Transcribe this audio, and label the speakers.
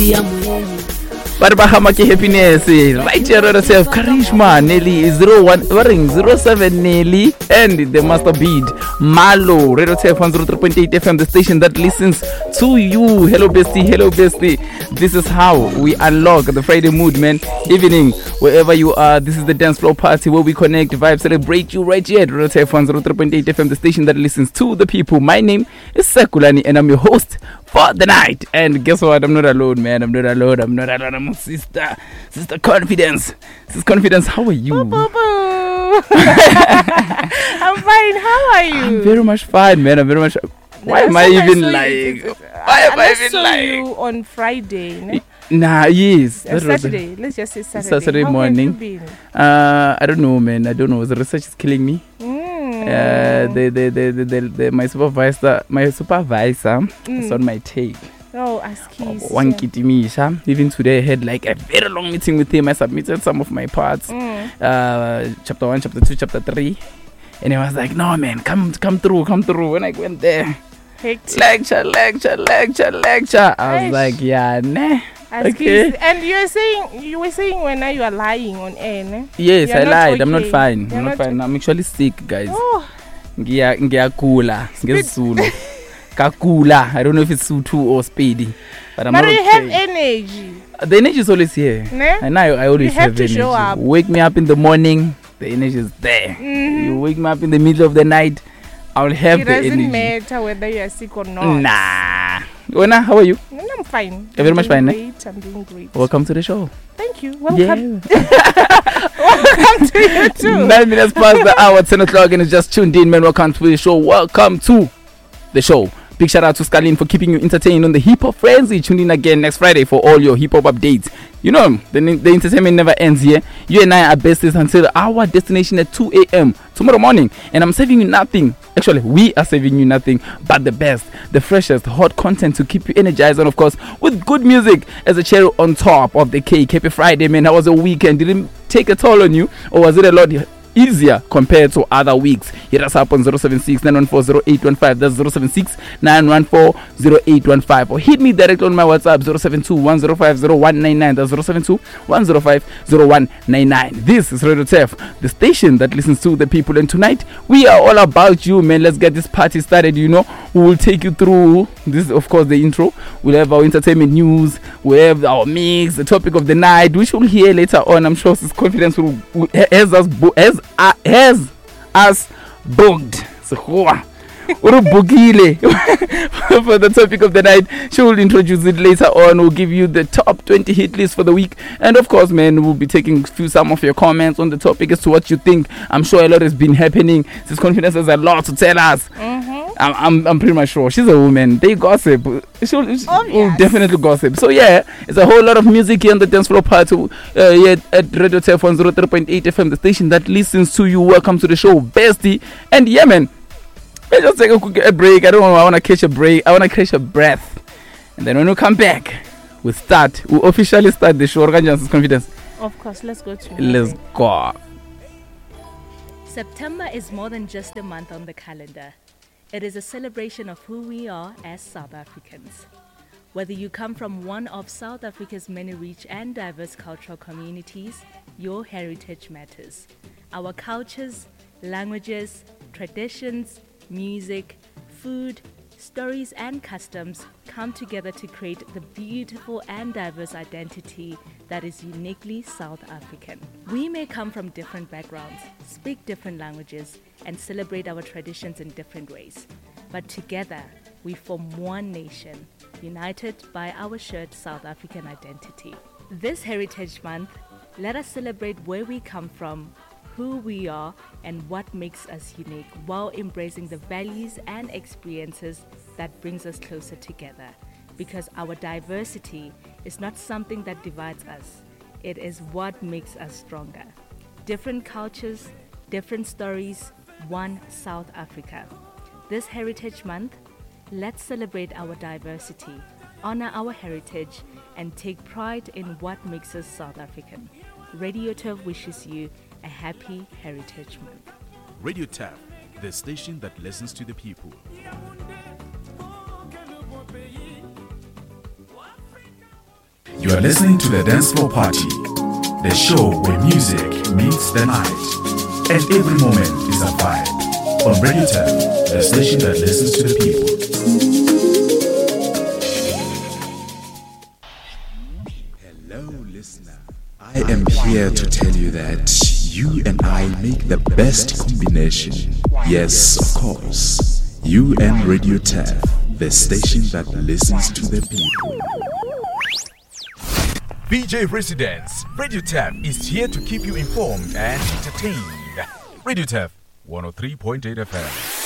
Speaker 1: Barbahamaki happiness, right here on yourself, Karishma, Nelly, 01, ring 07 Nelly, and the master beat, Malo, Radio TF 103.8 FM, the station that listens to you. Hello, bestie, hello, bestie. This is how we unlock the Friday mood, man. Evening, wherever you are, this is the dance floor party where we connect, vibe, celebrate you right here at Radio TF 103.8 FM, the station that listens to the people. My name is Sekulani, and I'm your host for the night. And guess what? I'm not alone, man. I'm not alone. I'm sister Confidence. Sister Confidence, how are you?
Speaker 2: I'm fine. How are you?
Speaker 1: I'm very much fine, man. I'm very much. Why am I even lying? Why am I even lying?
Speaker 2: You on Friday, no?
Speaker 1: Nah, yes.
Speaker 2: Saturday. Let's just say Saturday.
Speaker 1: Saturday
Speaker 2: how
Speaker 1: morning.
Speaker 2: Have you been?
Speaker 1: I don't know, man. I don't know. The research is killing me. My supervisor is on my tape.
Speaker 2: Oh, Askis.
Speaker 1: Wankitimisha. Even today I had like a very long meeting with him. I submitted some of my parts. Chapter 1, chapter 2, chapter 3. And he was like, no man, come through. When I went there,
Speaker 2: Hectic.
Speaker 1: lecture. I was like, yeah, nah. Okay.
Speaker 2: And you were saying when you are lying on air, ne?
Speaker 1: Yes, I lied.
Speaker 2: Okay.
Speaker 1: I'm not fine.
Speaker 2: You're
Speaker 1: I'm not fine. I'm actually sick, guys.
Speaker 2: Oh.
Speaker 1: Ngiyakula. Ngezulu. Kakula. I don't know if it's Sutu or Speedy. But I'm not
Speaker 2: you
Speaker 1: okay.
Speaker 2: have energy.
Speaker 1: The energy is always here.
Speaker 2: Ne?
Speaker 1: And now I always
Speaker 2: you have to
Speaker 1: energy.
Speaker 2: show up.
Speaker 1: Wake me up in the morning, the energy is there. You wake me up in the middle of the night, I'll have the energy.
Speaker 2: It doesn't matter whether you are sick or not.
Speaker 1: Nah. Ona, how are you?
Speaker 2: I'm fine.
Speaker 1: You're very much fine,
Speaker 2: I'm doing great.
Speaker 1: Welcome to the show.
Speaker 2: Thank you. Welcome.
Speaker 1: Yeah.
Speaker 2: Welcome to you too.
Speaker 1: 9 minutes past the hour, 10 o'clock, and it's just tuned in, man. Welcome to the show. Welcome to the show. Big shout out to Skalin for keeping you entertained on the Hip Hop Frenzy. Tune in again next Friday for all your hip hop updates. You know, the entertainment never ends here. You and I are besties until our destination at 2 a.m. tomorrow morning. And I'm saving you nothing. Actually, we are saving you nothing but the best, the freshest, hot content to keep you energized. And of course, with good music as a cherry on top of the cake. Happy Friday, man. How was the weekend? Did it take a toll on you? Or was it a lot easier compared to other weeks? Hit us up on 076-914-0815. That's 076-914-0815. Or hit me directly on my WhatsApp 072-105-0199. That's 072-105-0199. This is Radio TF, the station that listens to the people. And tonight we are all about you, man. Let's get this party started. You know, we will take you through this, of course, the intro. We'll have our entertainment news. We'll have our mix, the topic of the night, which we'll hear later on. I'm sure this confidence has us booked. So, for the topic of the night, she will introduce it later on. We'll give you the top 20 hit list for the week, and of course, man, we'll be taking some of your comments on the topic as to what you think. I'm sure a lot has been happening. This confidence has a lot to tell us. I'm pretty much sure she's a woman. They gossip. She'll definitely gossip. So yeah, it's a whole lot of music here on the dance floor party. Here at Radio TF 103.8 FM, the station that listens to you. Welcome to the show, bestie. And yeah, man, let's just take a quick break. I want to catch a break. I want to catch a breath, and then when we come back, we officially start the show. Organizers Confidence.
Speaker 2: Of course, let's go to.
Speaker 1: Let's go.
Speaker 3: September is more than just a month on the calendar. It is a celebration of who we are as South Africans. Whether you come from one of South Africa's many rich and diverse cultural communities, your heritage matters. Our cultures, languages, traditions, music, food, stories and customs come together to create the beautiful and diverse identity that is uniquely South African. We may come from different backgrounds, speak different languages, and celebrate our traditions in different ways. But together, we form one nation, united by our shared South African identity. This Heritage Month, let us celebrate where we come from, who we are, and what makes us unique, while embracing the values and experiences that brings us closer together. Because our diversity is not something that divides us, it is what makes us stronger. Different cultures, different stories, one South Africa. This Heritage Month, let's celebrate our diversity, honor our heritage, and take pride in what makes us South African. Radio TF wishes you a happy Heritage Month.
Speaker 4: Radio TF, the station that listens to the people. You are listening to the Dance Floor Party, the show where music meets the night, and every moment is a vibe. On Radio 10, the station that listens to the people.
Speaker 5: Hello, listener. I am here to tell you that you and I make the best combination. Yes, of course. You and Radio 10, the station that listens to the people.
Speaker 4: VJ Residence, Radio Tap is here to keep you informed and entertained. Radio Tap 103.8 FM.